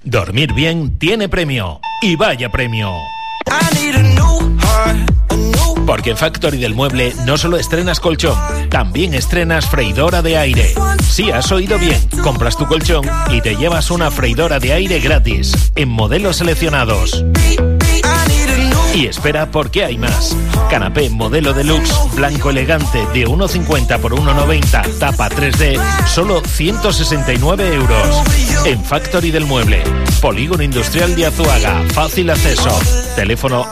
Dormir bien tiene premio. Y vaya premio. Porque en Factory del Mueble no solo estrenas colchón, también estrenas freidora de aire. Sí, has oído bien. Compras tu colchón y te llevas una freidora de aire gratis, en modelos seleccionados. Y espera, porque hay más. Canapé modelo deluxe, blanco elegante, de 1,50 por 1,90, tapa 3D, solo 169 euros. En Factory del Mueble, Polígono Industrial de Azuaga, fácil acceso. Teléfono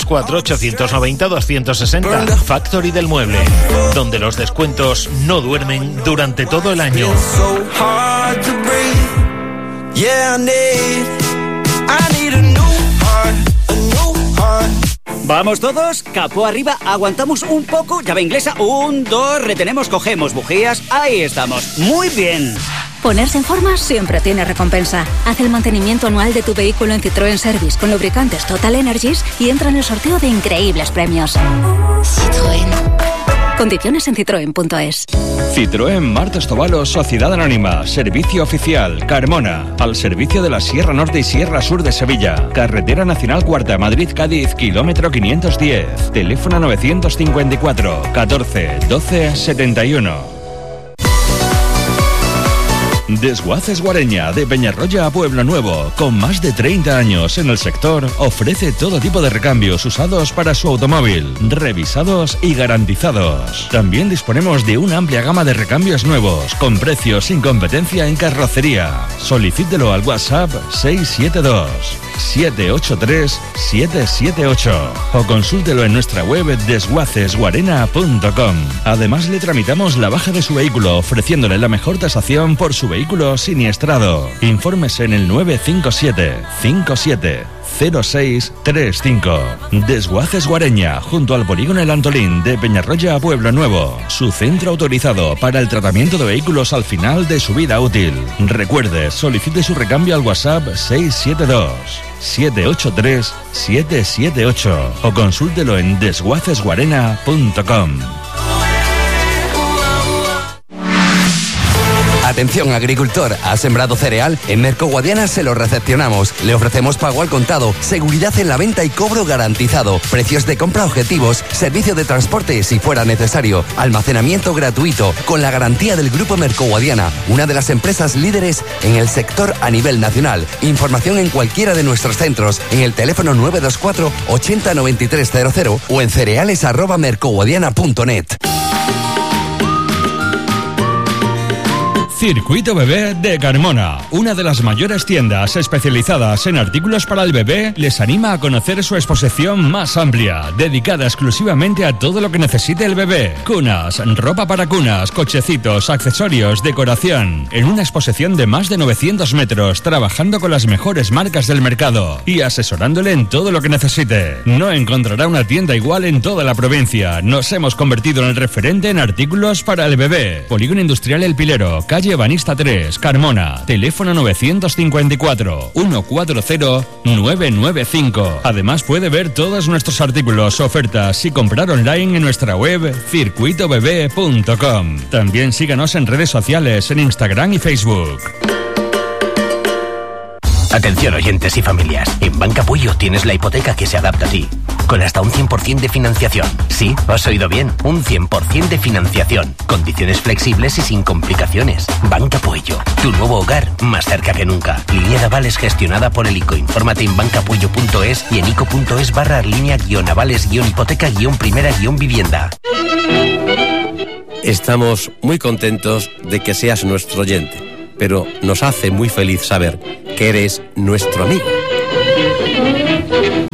924-890-260. Factory del Mueble, donde los descuentos no duermen durante todo el año. ¿Vamos todos? Capó arriba, aguantamos un poco, llave inglesa, 1, 2, retenemos, cogemos bujías, ahí estamos, muy bien. Ponerse en forma siempre tiene recompensa. Haz el mantenimiento anual de tu vehículo en Citroën Service con lubricantes Total Energies y entra en el sorteo de increíbles premios. Citroën. Condiciones en citroen.es. Citroën Martos Tobalos, Sociedad Anónima, Servicio Oficial, Carmona, al servicio de la Sierra Norte y Sierra Sur de Sevilla. Carretera Nacional Cuarta, Madrid-Cádiz, kilómetro 510. Teléfono 954 14 12 71. Desguaces Guareña, de Peñarroya a Pueblo Nuevo, con más de 30 años en el sector, ofrece todo tipo de recambios usados para su automóvil, revisados y garantizados. También disponemos de una amplia gama de recambios nuevos, con precios sin competencia en carrocería. Solicítelo al WhatsApp 672 783 778 o consúltelo en nuestra web desguacesguarena.com. Además, le tramitamos la baja de su vehículo, ofreciéndole la mejor tasación por su vehículo siniestrado. Infórmese en el 957 57 0635. Desguaces Guareña, junto al Polígono El Antolín, de Peñarroya a Pueblo Nuevo. Su centro autorizado para el tratamiento de vehículos al final de su vida útil. Recuerde, solicite su recambio al WhatsApp 672 783 778 o consúltelo en desguacesguarena.com. Atención agricultor, ¿has sembrado cereal? En Mercoguadiana se lo recepcionamos. Le ofrecemos pago al contado, seguridad en la venta y cobro garantizado, precios de compra objetivos, servicio de transporte si fuera necesario, almacenamiento gratuito, con la garantía del Grupo Mercoguadiana, una de las empresas líderes en el sector a nivel nacional. Información en cualquiera de nuestros centros, en el teléfono 924 80 9300 o en cereales@mercoguadiana.net. Circuito Bebé de Carmona, una de las mayores tiendas especializadas en artículos para el bebé, les anima a conocer su exposición más amplia, dedicada exclusivamente a todo lo que necesite el bebé. Cunas, ropa para cunas, cochecitos, accesorios, decoración. En una exposición de más de 900 metros, trabajando con las mejores marcas del mercado y asesorándole en todo lo que necesite. No encontrará una tienda igual en toda la provincia. Nos hemos convertido en el referente en artículos para el bebé. Polígono Industrial El Pilero, calle Banista 3, Carmona. Teléfono 954 140 995. Además puede ver todos nuestros artículos, ofertas y comprar online en nuestra web circuitobebé.com. También síganos en redes sociales, en Instagram y Facebook. Atención oyentes y familias, en Banca Puyo tienes la hipoteca que se adapta a ti, con hasta un 100% de financiación. Sí, has oído bien, un 100% de financiación, condiciones flexibles y sin complicaciones. Banca Puyo, tu nuevo hogar más cerca que nunca. Línea de avales gestionada por el ICO. Infórmate en bancapuyo.es y en ico.es/línea-avales-hipoteca-primera-vivienda. Estamos muy contentos de que seas nuestro oyente, pero nos hace muy feliz saber que eres nuestro amigo.